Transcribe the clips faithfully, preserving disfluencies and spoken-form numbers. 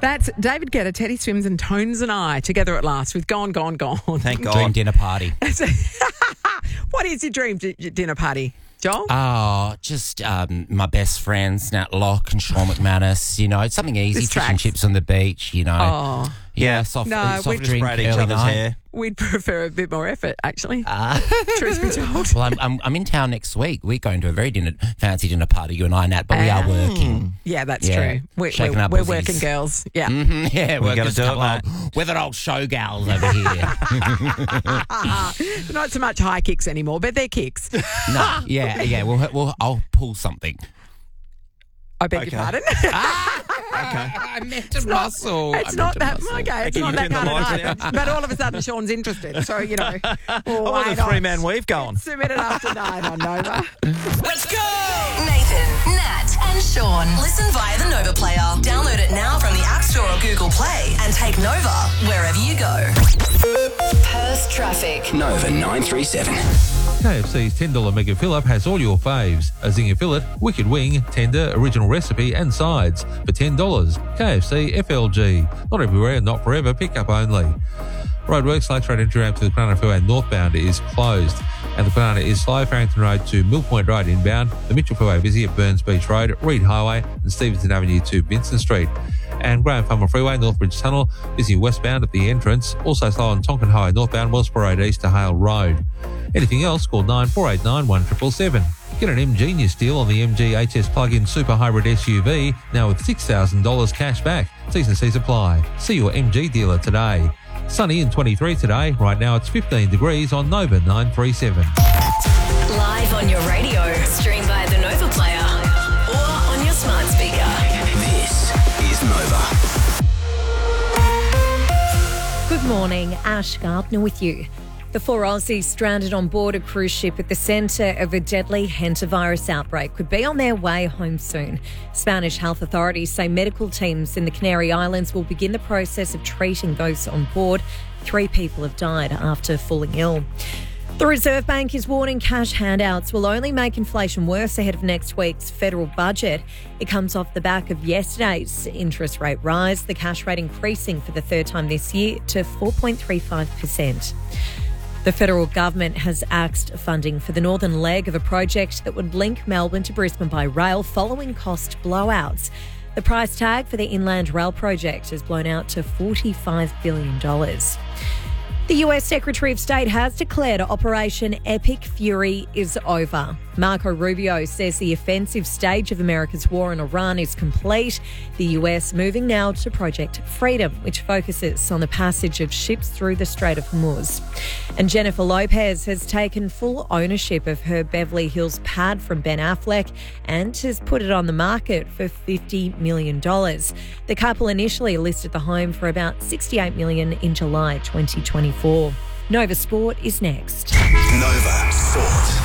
That's David Guetta, Teddy Swims and Tones and I together at last with Gone, Gone, Gone. Thank God. Dream dinner party. What is your dream d- dinner party, Joel? Oh, just um, my best friends, Nat Locke and Sean McManus. You know, it's something easy, This fish and tracks. chips on the beach, you know. Oh. Yeah, soft, No, soft we Just drink braid each early other's night. hair. We'd prefer a bit more effort, actually. Uh, Truth be told. well, I'm, I'm I'm in town next week. We're going to a very dinner, fancy dinner party, you and I, Nat, but we are Ah. working. Yeah, that's Yeah. true. We're, Shaking we're, up we're Aussies. working girls. Yeah. Mm-hmm, yeah, We we're gotta just do a it, couple of weathered old show gals over here. Not so much high kicks anymore, but they're kicks. No, yeah, yeah. We'll, we'll, I'll pull something. I beg Okay. your pardon. Okay. I meant a muscle. It's I not meant that. a muscle. Okay, it's Okay, not you that turn the kind of lights night. But all of a sudden, Sean's interested. So, you know. Oh, why what a not? three-man weave going. It's a minute after nine on Nova. Let's go! Nathan, Nat, and Sean. Listen via the Nova player. Download it now from the App Store or Google Play and take Nova wherever you go. Perth traffic. Nova nine three seven. K F C's ten dollars Mega Fill-Up has all your faves. A zinger fillet, wicked wing, tender, original recipe and sides for ten dollars. K F C F L G. Not everywhere, not forever, pick up only. Roadworks, Lakes Road entry ramp to the Banana Freeway northbound is closed. And the Banana is slow, Farrington Road to Mill Point Road inbound, the Mitchell Freeway busy at Burns Beach Road, Reed Highway and Stevenson Avenue to Vincent Street. And Graham Farmer Freeway, Northbridge Tunnel, busy westbound at the entrance. Also slow on Tonkin Highway northbound, Wellsborough Road east to Hale Road. Anything else, call nine four eight nine one seven seven seven. Get an M Genius deal on the M G H S plug-in super hybrid S U V, now with six thousand dollars cash back. T's and C's apply. See your M G dealer today. Sunny and twenty-three today. Right now it's fifteen degrees on Nova nine three seven. Live on your radio. Stream via the Nova player or on your smart speaker. This is Nova. Good morning, Ash Gardner with you. The four Aussies stranded on board a cruise ship at the centre of a deadly hantavirus outbreak could be on their way home soon. Spanish health authorities say medical teams in the Canary Islands will begin the process of treating those on board. Three people have died after falling ill. The Reserve Bank is warning cash handouts will only make inflation worse ahead of next week's federal budget. It comes off the back of yesterday's interest rate rise, the cash rate increasing for the third time this year to four point three five percent. The federal government has axed funding for the northern leg of a project that would link Melbourne to Brisbane by rail following cost blowouts. The price tag for the Inland Rail project has blown out to forty-five billion dollars. The U S Secretary of State has declared Operation Epic Fury is over. Marco Rubio says the offensive stage of America's war in Iran is complete. The U S moving now to Project Freedom, which focuses on the passage of ships through the Strait of Hormuz. And Jennifer Lopez has taken full ownership of her Beverly Hills pad from Ben Affleck and has put it on the market for fifty million dollars. The couple initially listed the home for about sixty-eight million dollars in July twenty twenty-four. Nova Sport is next. Nova Sport.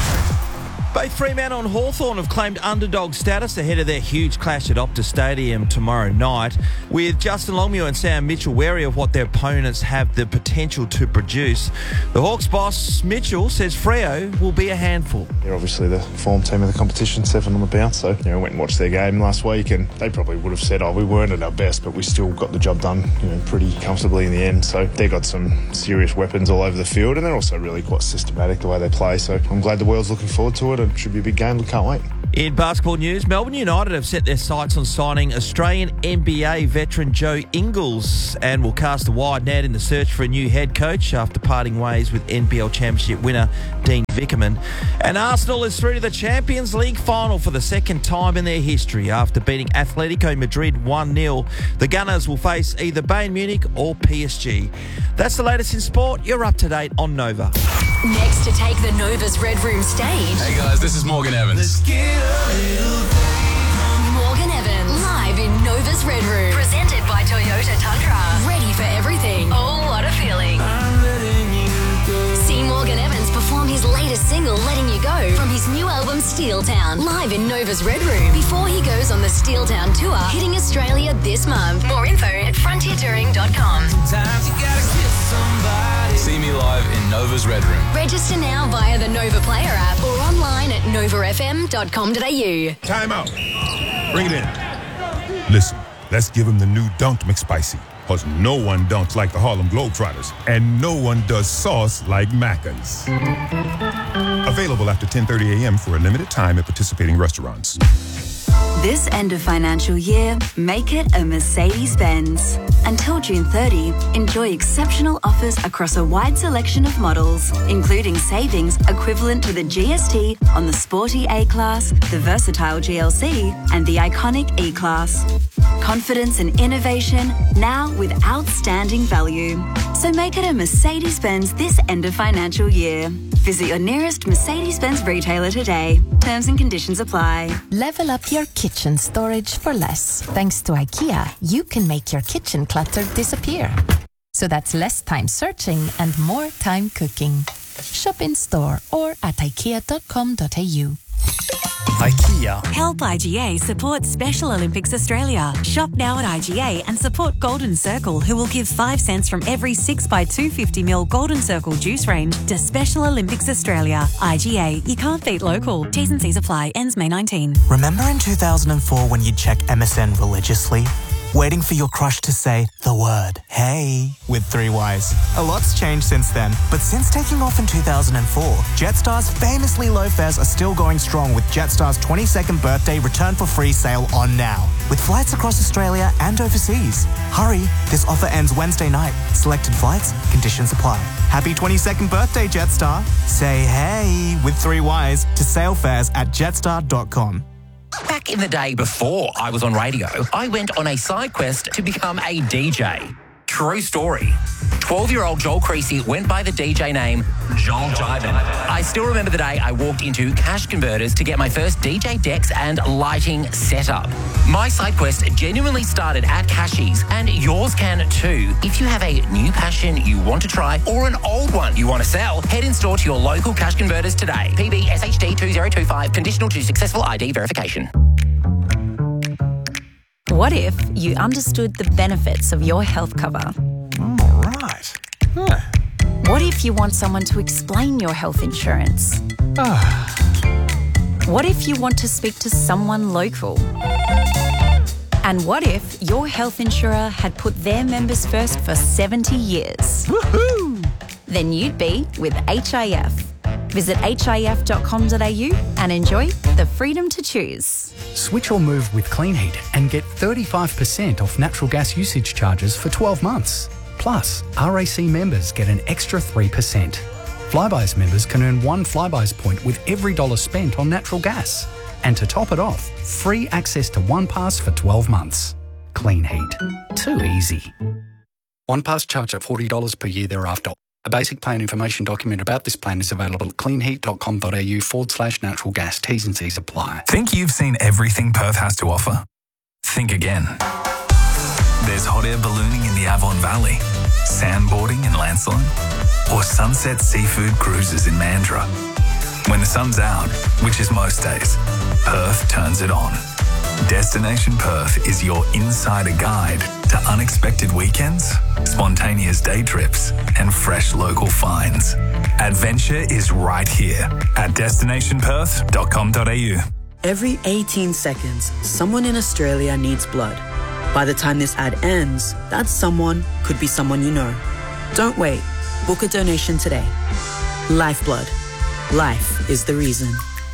Both Fremantle and Hawthorn have claimed underdog status ahead of their huge clash at Optus Stadium tomorrow night. With Justin Longmuir and Sam Mitchell wary of what their opponents have the potential to produce, the Hawks boss Mitchell says Freo will be a handful. They're obviously the form team of the competition, seven on the bounce. So, you know, went and watched their game last week, and they probably would have said, "Oh, we weren't at our best, but we still got the job done, you know, pretty comfortably in the end." So they got some serious weapons all over the field, and they're also really quite systematic the way they play. So I'm glad the world's looking forward to it. It should be a big game. Can't wait. In basketball news, Melbourne United have set their sights on signing Australian N B A veteran Joe Ingles and will cast a wide net in the search for a new head coach after parting ways with N B L Championship winner Dean Vickerman. And Arsenal is through to the Champions League final for the second time in their history after beating Atletico Madrid one nil. The Gunners will face either Bayern Munich or P S G. That's the latest in sport. You're up to date on Nova. Next to take the Nova's Red Room stage, Hey guys, this is Morgan Evans. Morgan Evans, live in Nova's Red Room. Presented by Toyota Tundra. Ready for everything. Oh, what a feeling. See Morgan Evans perform his latest single, Letting You Go, from his new album, Steel Town, live in Nova's Red Room, before he goes on the Steel Town tour, hitting Australia this month. More info at frontier touring dot com. See me live in Nova's Red Room. Register now via the Nova Player app or online at nova f m dot com dot a u. Time out. Bring it in. Listen, Let's give them the new Dunked McSpicy. Because no one dunks like the Harlem Globetrotters. And no one does sauce like Macca's. Available after ten thirty a.m. for a limited time at participating restaurants. This end of financial year, make it a Mercedes-Benz. Until June thirtieth, enjoy exceptional offers across a wide selection of models, including savings equivalent to the G S T on the sporty A-Class, the versatile G L C, and the iconic E-Class. Confidence and innovation, now with outstanding value. So make it a Mercedes-Benz this end of financial year. Visit your nearest Mercedes-Benz retailer today. Terms and conditions apply. Level up your kitchen storage for less. Thanks to IKEA, you can make your kitchen clutter disappear. So that's less time searching and more time cooking. Shop in store or at ikea dot com dot a u. IKEA. Help I G A support Special Olympics Australia. Shop now at I G A and support Golden Circle, who will give five cents from every six by two hundred fifty milliliter Golden Circle juice range to Special Olympics Australia. I G A, you can't beat local. T's and C's apply. Ends May nineteenth. Remember in two thousand four when you'd check M S N religiously? Waiting for your crush to say the word hey with three Y's. A lot's changed since then, but since taking off in two thousand four, Jetstar's famously low fares are still going strong with Jetstar's twenty-second birthday return for free sale on now. With flights across Australia and overseas. Hurry, this offer ends Wednesday night. Selected flights, conditions apply. Happy twenty-second birthday, Jetstar. Say hey with three Y's to sale fares at jetstar dot com. Back in the day before I was on radio, I went on a side quest to become a D J. True story. twelve-year-old Joel Creasy went by the D J name Joel Jivin. I still remember the day I walked into Cash Converters to get my first D J decks and lighting setup. My side quest genuinely started at Cashies, and yours can too. If you have a new passion you want to try or an old one you want to sell, head in store to your local Cash Converters today. P B S H D two zero two five, conditional to successful I D verification. What if you understood the benefits of your health cover? All right. Huh. What if you want someone to explain your health insurance? What if you want to speak to someone local? And what if your health insurer had put their members first for seventy years? Woohoo! Then you'd be with H I F. Visit H I F dot com dot a u and enjoy the freedom to choose. Switch or move with Clean Heat and get thirty-five percent off natural gas usage charges for twelve months. Plus, R A C members get an extra three percent. Flybuys members can earn one Flybuys point with every dollar spent on natural gas. And to top it off, free access to OnePass for twelve months. Clean Heat. Too easy. OnePass charge at forty dollars per year thereafter. A basic plan information document about this plan is available at cleanheat dot com dot a u forward slash natural gas. T's and C's apply. Think you've seen everything Perth has to offer? Think again. There's hot air ballooning in the Avon Valley, sandboarding in Lancelin, or sunset seafood cruises in Mandurah. When the sun's out, which is most days, Perth turns it on. Destination Perth is your insider guide to unexpected weekends, spontaneous day trips, and fresh local finds. Adventure is right here at destination perth dot com dot a u. Every eighteen seconds, someone in Australia needs blood. By the time this ad ends, that someone could be someone you know. Don't wait. Book a donation today. Lifeblood. Life is the reason.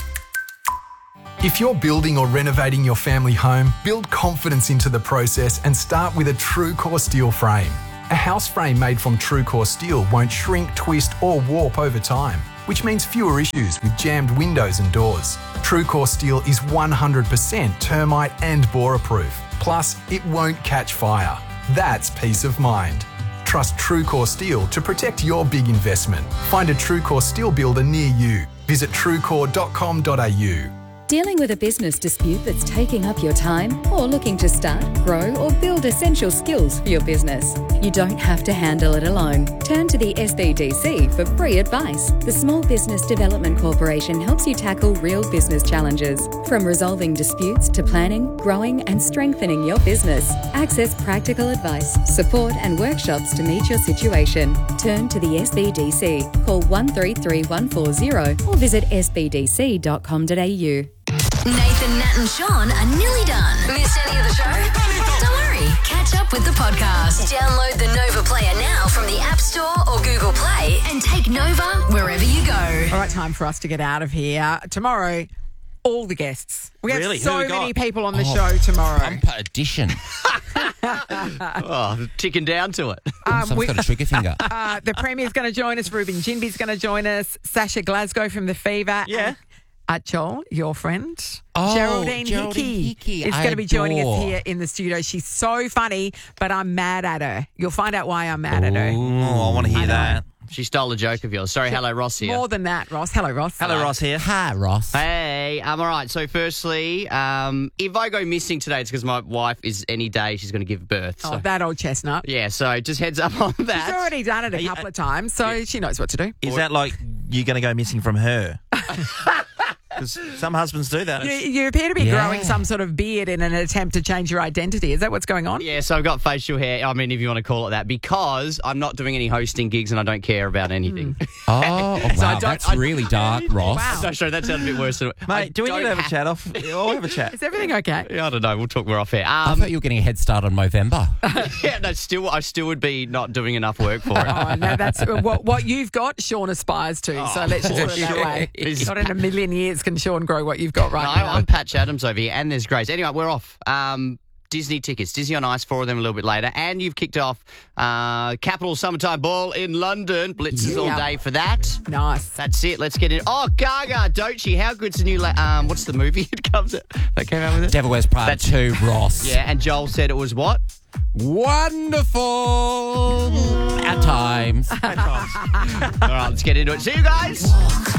If you're building or renovating your family home, build confidence into the process and start with a TrueCore steel frame. A house frame made from TrueCore steel won't shrink, twist or warp over time, which means fewer issues with jammed windows and doors. TrueCore steel is one hundred percent termite and borer proof. Plus, it won't catch fire. That's peace of mind. Trust TrueCore steel to protect your big investment. Find a TrueCore steel builder near you. Visit truecore dot com dot a u. Dealing with a business dispute that's taking up your time, or looking to start, grow or build essential skills for your business? You don't have to handle it alone. Turn to the S B D C for free advice. The Small Business Development Corporation helps you tackle real business challenges. From resolving disputes to planning, growing and strengthening your business. Access practical advice, support and workshops to meet your situation. Turn to the S B D C. Call one three three one four zero or visit s b d c dot com dot a u. Nathan, Nat and Sean are nearly done. Missed any of the show? Don't worry. up with the podcast. Download the Nova Player now from the App Store or Google Play and take Nova wherever you go. All right, time for us to get out of here. Tomorrow, all the guests. We have Really? Who so we got? many people on the Oh, show tomorrow. Bumper edition. Oh, ticking down to it. Um, Someone's got a trigger finger. Uh, the Premier's going to join us. Ruben Jinby's going to join us. Sasha Glasgow from The Fever. Yeah. Uh, Joel, your friend, Oh, Geraldine, Geraldine Hickey, Hickey, is I going to be joining us adore. here in the studio. She's so funny, but I'm mad at her. You'll find out why I'm mad at her. Oh, I want to hear that. She stole a joke of yours. Sorry, hello, Ross here. More than that, Ross. Hello, Ross. Hello, Ross here. Hi, Ross. Hey, I'm all right. So, firstly, um, if I go missing today, it's because my wife is any day she's going to give birth. So. Oh, that oold chestnut. Yeah, so just heads up on that. She's already done it a couple of times, so she knows what to do. Is that like you're going to go missing from her? Because some husbands do that. You, you appear to be Yeah. growing some sort of beard in an attempt to change your identity. Is that what's going on? Yeah, so I've got facial hair. I mean, if you want to call it that, because I'm not doing any hosting gigs and I don't care about anything. Oh, oh, So I wow, don't- that's I- really dark, Ross. Wow. No, sorry, that sounded a bit worse. Than, I Mate, do we need don't to have a have- chat off? We'll have a chat. Is everything okay? Yeah, I don't know. We'll talk more off air. I Um, thought you were getting a head start on Movember. yeah, no, still, I still would be not doing enough work for it. Oh, no, that's what, what you've got, Sean aspires to. so let's just put it that sure. way. Is- Not in a million years can Sean grow what you've got right No, now. I'm Patch Adams over here, and there's Grace. Anyway, we're off. Um, Disney tickets, Disney on Ice, four of them a little bit later, and you've kicked off uh, Capital Summertime Ball in London. Blitzes all Yeah. day for that. Nice. That's it. Let's get in. Oh, Gaga, Doechii, how good's the new? La- um, what's the movie it comes that came out with it? Devil Wears Prada That's- two, Ross. Yeah, and Joel said it was what? Wonderful. At times. All right, let's get into it. See you guys.